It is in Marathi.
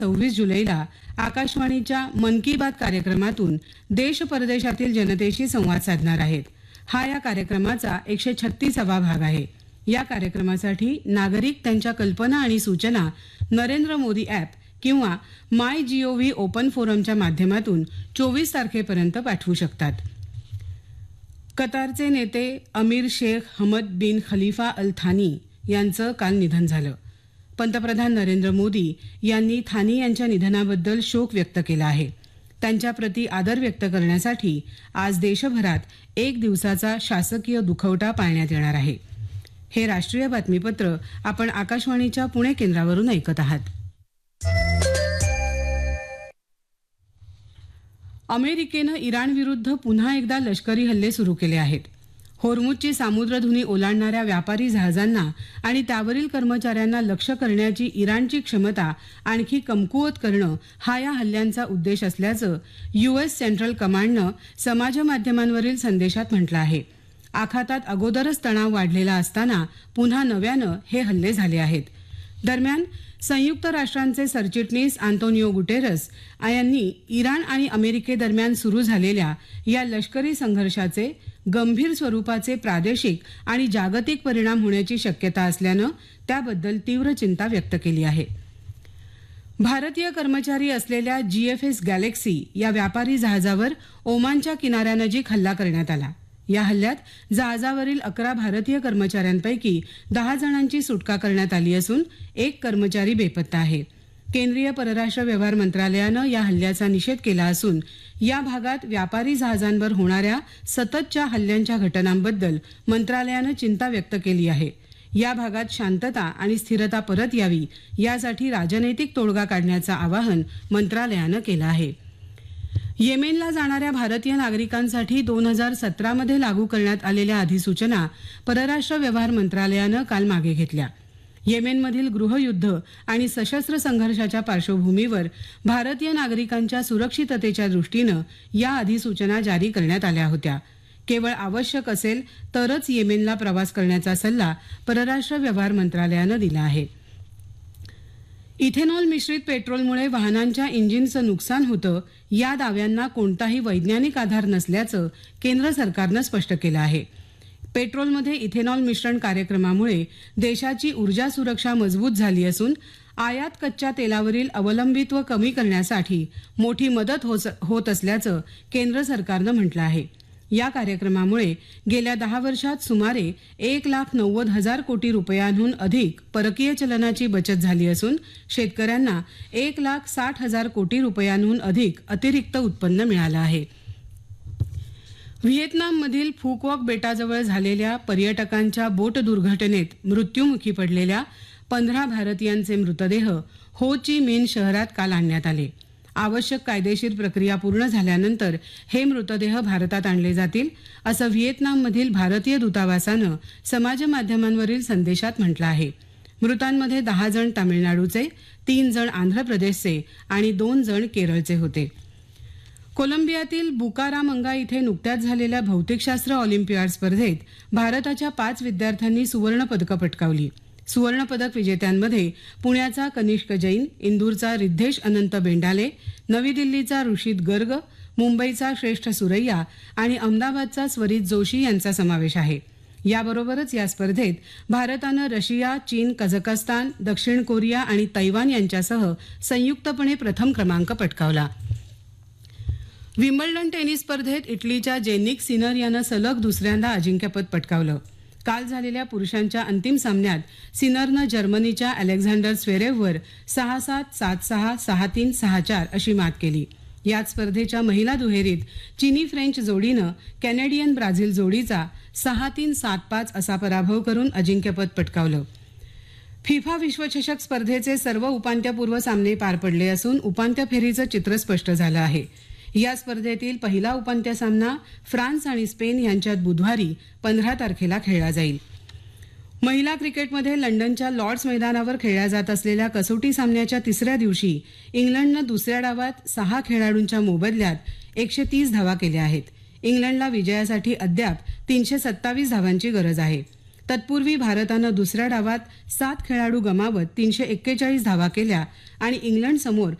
26 जुलैला आकाशवाणीच्या मन की बात कार्यक्रमातून देश परदेशातील जनतेशी संवाद साधणार आहेत. हा या कार्यक्रमाचा 136वा भाग आहे. या कार्यक्रमासाठी नागरिक त्यांच्या कल्पना आणि सूचना नरेंद्र मोदी ॲप किंवा MyGov ओपन फोरमच्या माध्यमातून 24 तारखेपर्यंत पाठवू शकतात. कतारचे नेते अमीर शेख हमद बिन खलिफा अल थानी यांचं काल निधन झालं. पंतप्रधान नरेंद्र मोदी यांनी थानी यांच्या निधनाबद्दल शोक व्यक्त केला आहे. त्यांच्याप्रती आदर व्यक्त करण्यासाठी आज देशभरात 1 दिवसाचा शासकीय दुखवटा पाळण्यात येणार आहे. हे राष्ट्रीय बातमीपत्र आपण आकाशवाणीच्या पुणे केंद्रावरून ऐकत आहात. अमेरिकेनं इराणविरुद्ध पुन्हा एकदा लष्करी हल्ले सुरू केले आहेत. होर्मुझची सामुद्रधुनी ओलांडणाऱ्या व्यापारी जहाजांना आणि त्यावरील कर्मचाऱ्यांना लक्ष्य करण्याची इराणची क्षमता आणखी कमकुवत करणं हा या हल्ल्यांचा उद्देश असल्याचं US सेंट्रल कमांडनं समाजमाध्यमांवरील संदेशात म्हटलं आहे. आखातात अगोदरच तणाव वाढलेला असताना पुन्हा नव्यानं हे हल्ले झाले आहेत. दरम्यान संयुक्त राष्ट्रांचे सरचिटणीस आंतोनियो गुटेरस यांनी इराण आणि अमेरिकेदरम्यान सुरू झालेल्या या लष्करी संघर्षाचे गंभीर स्वरूपाचे प्रादेशिक आणि जागतिक परिणाम होण्याची शक्यता असल्यानं त्याबद्दल तीव्र चिंता व्यक्त केली आहे. भारतीय कर्मचारी असलेल्या GFS गॅलेक्सी या व्यापारी जहाजावर ओमानच्या किनाऱ्यानजीक हल्ला करण्यात आला. या हल्ल्यात जहाजावरील 11 भारतीय कर्मचाऱ्यांपैकी 10 जणांची सुटका करण्यात आली असून 1 कर्मचारी बेपत्ता आहे. केंद्रीय परराष्ट्र व्यवहार मंत्रालयानं या हल्ल्याचा निषेध केला असून या भागात व्यापारी जहाजांवर होणाऱ्या सततच्या हल्ल्यांच्या घटनांबद्दल मंत्रालयानं चिंता व्यक्त केली आहे. या भागात शांतता आणि स्थिरता परत यावी यासाठी राजनैतिक तोडगा काढण्याचं आवाहन मंत्रालयानं केलं आहे. येमेनला जाणाऱ्या भारतीय नागरिकांसाठी 2017 मध्ये लागू करण्यात आलेल्या अधिसूचना परराष्ट्र व्यवहार मंत्रालयानं काल मागे घेतल्या. येमेनमधील गृहयुद्ध आणि सशस्त्र संघर्षाच्या पार्श्वभूमीवर भारतीय नागरिकांच्या सुरक्षिततेच्या दृष्टीनं या अधिसूचना जारी करण्यात आल्या होत्या. केवळ आवश्यक असेल तरच येमेनला प्रवास करण्याचा सल्ला परराष्ट्र व्यवहार मंत्रालयानं दिला आहे. इथेनॉल मिश्रित पेट्रोलमुळे वाहनांच्या इंजिनचं नुकसान होतं या दाव्यांना कोणताही वैज्ञानिक आधार नसल्याचं केंद्र सरकारनं स्पष्ट केलं आहे. पेट्रोलमध्ये इथेनॉल मिश्रण कार्यक्रमामुळे देशाची ऊर्जा सुरक्षा मजबूत झाली असून आयात कच्च्या तेलावरील अवलंबित्व कमी करण्यासाठी मोठी मदत होत असल्याचं केंद्र सरकारनं म्हटलं आहे. या कार्यक्रमामुळे गेल्या 10 वर्षात सुमारे 1,90,000 कोटी रुपयांहून अधिक परकीय चलनाची बचत झाली असून शेतकऱ्यांना 1,60,000 कोटी रुपयांहून अधिक अतिरिक्त उत्पन्न मिळालं आहे. व्हिएतनाममधील फुकवॉक बेटाजवळ झालेल्या पर्यटकांच्या बोट दुर्घटनेत मृत्युमुखी पडलेल्या 15 भारतीयांचे मृतदेह हो ची मिन शहरात काल आणण्यात आले. आवश्यक कायदेशीर प्रक्रिया पूर्ण झाल्यानंतर हे मृतदेह भारतात आणले जातील असं व्हिएतनाममधील भारतीय दूतावासानं समाजमाध्यमांवरील संदेशात म्हटलं आहे. मृतांमध्ये 10 जण तामिळनाडूचे, 3 जण आंध्र प्रदेशचे आणि 2 जण केरळचे होते. कोलंबियातील बुकारामंगा इथे नुकत्याच झालेल्या भौतिकशास्त्र ऑलिम्पियाड स्पर्धेत भारताच्या 5 विद्यार्थ्यांनी सुवर्ण पदकं पटकावली. सुवर्ण पदक विजेत्यांमध्ये पुण्याचा कनिष्क जैन, इंदूरचा रिद्धेश अनंत बेंडाले, नवी दिल्लीचा ऋषित गर्ग, मुंबईचा श्रेष्ठ सुरैया आणि अहमदाबादचा स्वरित जोशी यांचा समावेश आहे. याबरोबरच या स्पर्धेत भारतानं रशिया, चीन, कझाकस्तान, दक्षिण कोरिया आणि तैवान यांच्यासह संयुक्तपणे प्रथम क्रमांक पटकावला. विम्बल्डन टेनिस स्पर्धेत इटलीच्या जेनिक सिनर यानं सलग दुसऱ्यांदा अजिंक्यपद पटकावलं. काल झालेल्या पुरुषांच्या अंतिम सामन्यात सिनरनं जर्मनीच्या अलेक्झांडर स्वेरेववर 6-7, 7-6, 6-3, 6-4 अशी मात केली. याच स्पर्धेच्या महिला दुहेरीत चिनी फ्रेंच जोडीनं कॅनेडियन ब्राझील जोडीचा 6-3, 7-5 असा पराभव करून अजिंक्यपद पटकावलं. फिफा विश्वचषक स्पर्धेचे सर्व उपांत्यपूर्व सामने पार पडले असून उपांत्य फेरीचं चित्र स्पष्ट झालं आहे. या स्पर्धेतील पहिला उपांत्य सामना फ्रान्स आणि स्पेन यांच्यात बुधवारी 15 तारखेला खेळला जाईल. महिला क्रिकेटमध्ये लंडनच्या लॉर्ड्स मैदानावर खेळल्या जात असलेल्या कसोटी सामन्याच्या 3ऱ्या दिवशी इंग्लंडनं दुसऱ्या डावात 6 खेळाडूंच्या मोबदल्यात 130 धावा केल्या आहेत. इंग्लंडला विजयासाठी अद्याप 327 धावांची गरज आहे. तत्पूर्वी भारतानं दुसऱ्या डावात 7 खेळाडू गमावत 341 धावा केल्या आणि इंग्लंडसमोर